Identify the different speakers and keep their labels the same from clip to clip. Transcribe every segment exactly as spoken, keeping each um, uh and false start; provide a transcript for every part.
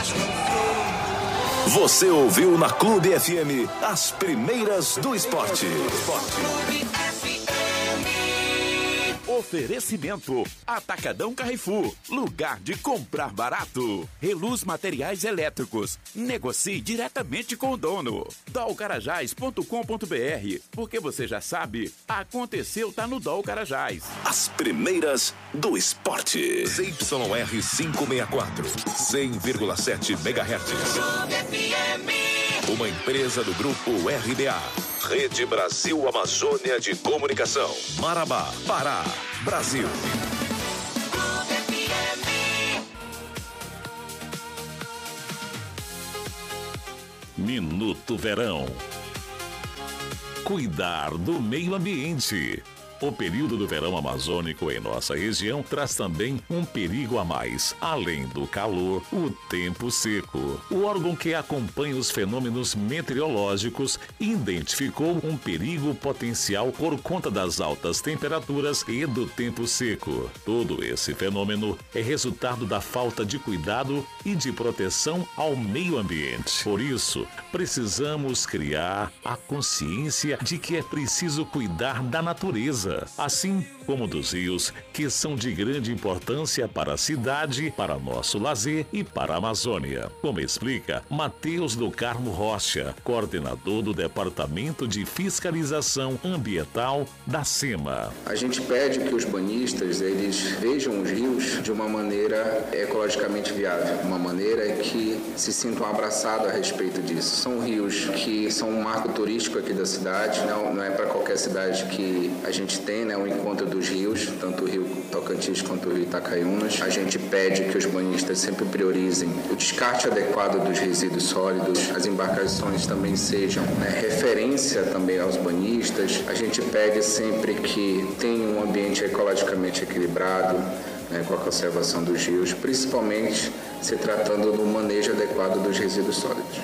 Speaker 1: Você ouviu na Clube F M as primeiras do esporte.
Speaker 2: Oferecimento Atacadão Carrefour, lugar de comprar barato. Reluz Materiais Elétricos, negocie diretamente com o dono. dol carajás ponto com ponto br, porque você já sabe, aconteceu tá no Dol Carajás.
Speaker 1: As primeiras do esporte. Z Y R quinhentos e sessenta e quatro, cem vírgula sete megahertz. Uma empresa do grupo R B A. Rede Brasil Amazônia de Comunicação. Marabá, Pará, Brasil.
Speaker 3: Minuto Verão. Cuidar do meio ambiente. O período do verão amazônico em nossa região traz também um perigo a mais. Além do calor, o tempo seco. O órgão que acompanha os fenômenos meteorológicos identificou um perigo potencial por conta das altas temperaturas e do tempo seco. Todo esse fenômeno é resultado da falta de cuidado e de proteção ao meio ambiente. Por isso, precisamos criar a consciência de que é preciso cuidar da natureza, assim como dos rios, que são de grande importância para a cidade, para nosso lazer e para a Amazônia. Como explica Matheus do Carmo Rocha, coordenador do Departamento de Fiscalização Ambiental da SEMA.
Speaker 4: A gente pede que os banhistas eles vejam os rios de uma maneira ecologicamente viável, uma maneira que se sintam abraçados a respeito disso. São rios que são um marco turístico aqui da cidade, não, não é para qualquer cidade que a gente tem, né, um encontro dos rios, tanto o rio Tocantins quanto o rio Itacaiunas. A gente pede que os banhistas sempre priorizem o descarte adequado dos resíduos sólidos, as embarcações também sejam, né, referência também aos banhistas. A gente pede sempre que tenha um ambiente ecologicamente equilibrado, né, com a conservação dos rios, principalmente se tratando do manejo adequado dos resíduos sólidos.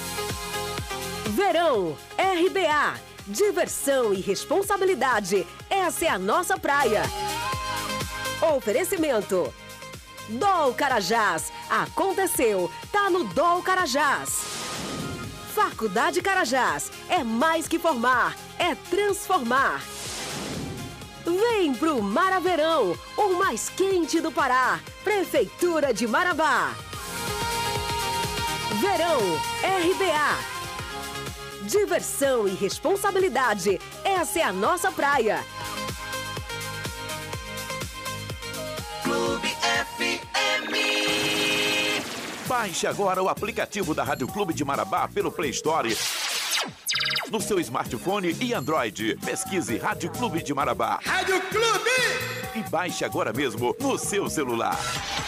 Speaker 5: Verão, R B A. Diversão e responsabilidade. Essa é a nossa praia. Oferecimento Dol Carajás. Aconteceu. Tá no Dol Carajás. Faculdade Carajás. É mais que formar. É transformar. Vem pro Maraverão, o mais quente do Pará. Prefeitura de Marabá. Verão, R B A. Diversão e responsabilidade. Essa é a nossa praia.
Speaker 2: Clube F M. Baixe agora o aplicativo da Rádio Clube de Marabá pelo Play Store, no seu smartphone e Android. Pesquise Rádio Clube de Marabá.
Speaker 6: Rádio Clube!
Speaker 2: E baixe agora mesmo no seu celular.